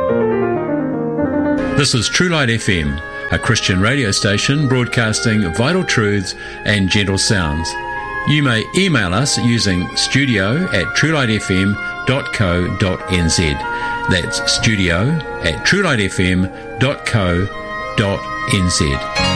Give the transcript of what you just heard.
This is True Light FM, a Christian radio station broadcasting vital truths and gentle sounds. You may email us using studio@truelightfm.co.nz. That's studio@truelightfm.co.nz.